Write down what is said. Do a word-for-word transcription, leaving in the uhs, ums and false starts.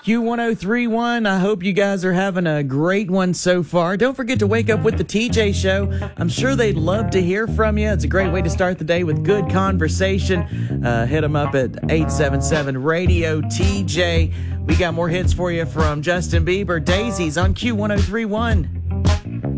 Q one oh three point one, I hope you guys are having a great one so far. Don't forget to wake up with the T J Show. I'm sure they'd love to hear from you. It's a great way to start the day with good conversation. Uh, hit them up at eight seven seven radio T J. We got more hits for you from Justin Bieber. Daisies on Q one oh three point one.